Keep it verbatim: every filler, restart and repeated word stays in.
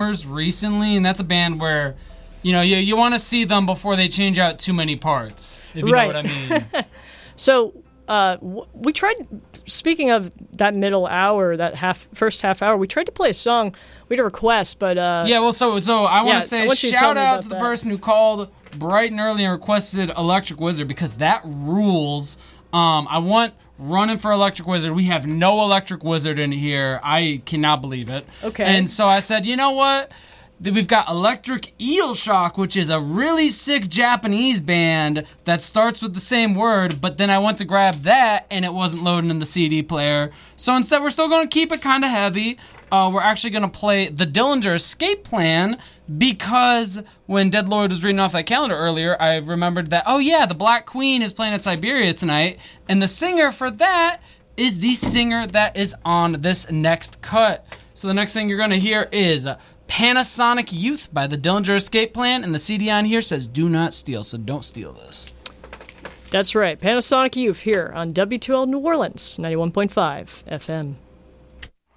Drummers recently, and that's a band where, you know, you you want to see them before they change out too many parts, if you right. know what I mean. So uh, w- we tried, speaking of that middle hour, that half first half hour, we tried to play a song. We had a request, but... Uh, yeah, well, so so I want yeah, to say I want you to shout tell me out about to the that. person who called bright and early and requested Electric Wizard, because that rules. Um, I want Running for Electric Wizard. We have no Electric Wizard in here. I cannot believe it. Okay. And so I said, you know what? We've got Electric Eel Shock, which is a really sick Japanese band that starts with the same word, but then I went to grab that, and it wasn't loading in the C D player. So instead, we're still going to keep it kind of heavy. Uh, we're actually going to play the Dillinger Escape Plan, because when Dead Lord was reading off that calendar earlier, I remembered that, oh yeah, the Black Queen is playing at Siberia tonight, and the singer for that is the singer that is on this next cut. So the next thing you're going to hear is Panasonic Youth by the Dillinger Escape Plan, and the C D on here says do not steal, so don't steal this. That's right. Panasonic Youth here on W two L New Orleans, ninety-one point five F M.